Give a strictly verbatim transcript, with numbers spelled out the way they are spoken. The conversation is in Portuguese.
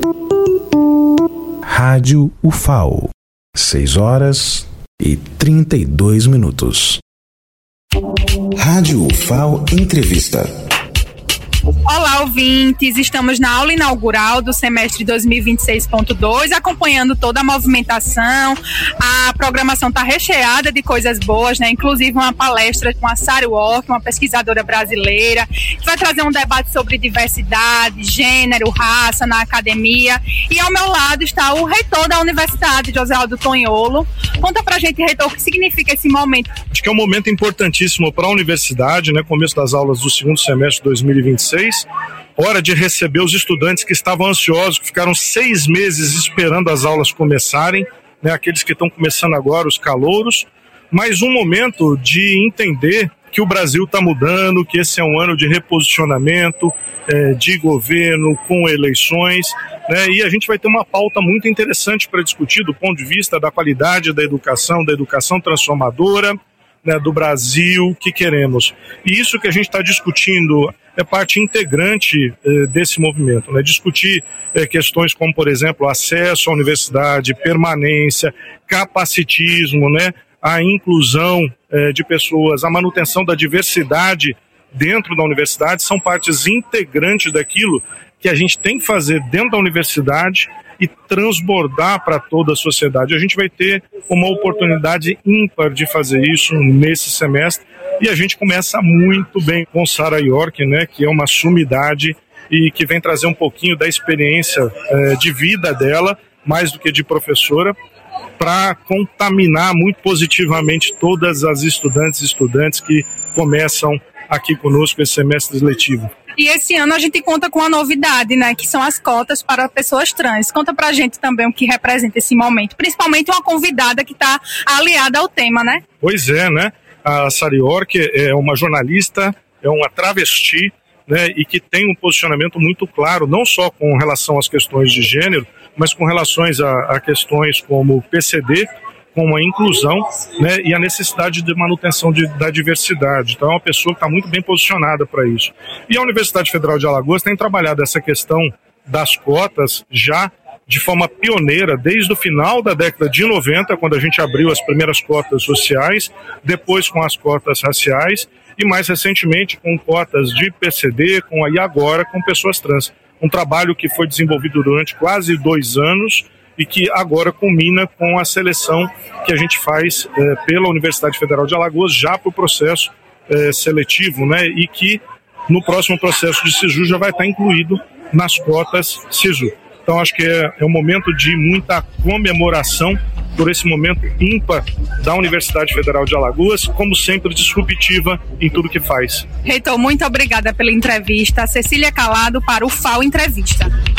Rádio U F A O, seis horas e trinta e dois minutos. Rádio U F A O Entrevista. Olá, ouvintes! Estamos na aula inaugural do semestre dois mil e vinte e seis ponto dois, acompanhando toda a movimentação. A programação está recheada de coisas boas, né? Inclusive uma palestra com a Sari Work, uma pesquisadora brasileira, que vai trazer um debate sobre diversidade, gênero, raça na academia. E ao meu lado está o reitor da universidade, José Aldo Tonholo. Conta pra gente, reitor, o que significa esse momento. Acho que é um momento importantíssimo para a universidade, né? Começo das aulas do segundo semestre de dois mil e vinte e seis. Hora de receber os estudantes que estavam ansiosos, que ficaram seis meses esperando as aulas começarem, né, aqueles que estão começando agora, os calouros, mas um momento de entender que o Brasil está mudando, que esse é um ano de reposicionamento, é, de governo, com eleições, né, e a gente vai ter uma pauta muito interessante para discutir do ponto de vista da qualidade da educação, da educação transformadora, né, do Brasil que queremos. E isso que a gente está discutindo é parte integrante eh, desse movimento, né? Discutir eh, questões como, por exemplo, acesso à universidade, permanência, capacitismo, né? A inclusão eh, de pessoas, a manutenção da diversidade dentro da universidade são partes integrantes daquilo que a gente tem que fazer dentro da universidade e transbordar para toda a sociedade. A gente vai ter uma oportunidade ímpar de fazer isso nesse semestre e a gente começa muito bem com Sara York, né, que é uma sumidade e que vem trazer um pouquinho da experiência eh, de vida dela, mais do que de professora, para contaminar muito positivamente todas as estudantes e estudantes que começam aqui conosco esse semestre letivo. E esse ano a gente conta com uma novidade, né, que são as cotas para pessoas trans. Conta pra gente também o que representa esse momento, principalmente uma convidada que está aliada ao tema, né? Pois é, né? A Sari York é uma jornalista, é uma travesti, né, e que tem um posicionamento muito claro, não só com relação às questões de gênero, mas com relações a, a questões como P C D, com a inclusão, né, e a necessidade de manutenção de, da diversidade. Então é uma pessoa que está muito bem posicionada para isso. E a Universidade Federal de Alagoas tem trabalhado essa questão das cotas já de forma pioneira desde o final da década de noventa, quando a gente abriu as primeiras cotas sociais, depois com as cotas raciais e mais recentemente com cotas de P C D, com, e agora com pessoas trans. Um trabalho que foi desenvolvido durante quase dois anos e que agora culmina com a seleção que a gente faz eh, pela Universidade Federal de Alagoas já para o processo eh, seletivo, né, e que no próximo processo de SISU já vai estar incluído nas cotas SISU. Então acho que é, é um momento de muita comemoração por esse momento ímpar da Universidade Federal de Alagoas, como sempre disruptiva em tudo que faz. Reitor, muito obrigada pela entrevista. Cecília Calado para o F A O Entrevista.